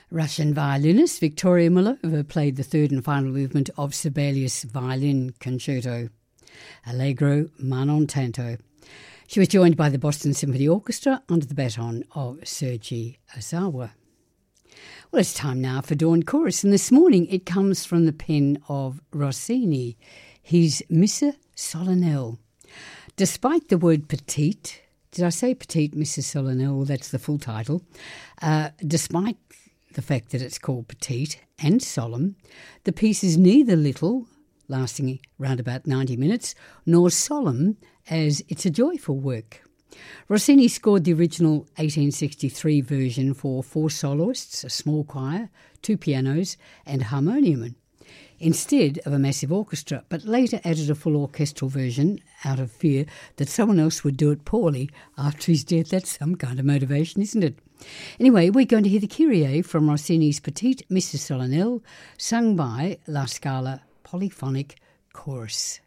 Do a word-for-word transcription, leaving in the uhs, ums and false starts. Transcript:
Russian violinist Victoria Mullova played the third and final movement of Sibelius' Violin Concerto, Allegro ma non tanto. She was joined by the Boston Symphony Orchestra under the baton of Sergei Ozawa. Well, it's time now for Dawn Chorus, and this morning it comes from the pen of Rossini, his Missa Solennelle. Despite the word petite, did I say petite Missa Solennelle? That's the full title. Uh, despite the fact that it's called petite and solemn, the piece is neither little, lasting around about ninety minutes, nor solemn, as it's a joyful work. Rossini scored the original eighteen sixty-three version for four soloists, a small choir, two pianos and a harmonium, instead of a massive orchestra, but later added a full orchestral version out of fear that someone else would do it poorly after his death. That's some kind of motivation, isn't it? Anyway, we're going to hear the Kyrie from Rossini's Petite Missa Solennelle, sung by La Scala Polyphonic Chorus.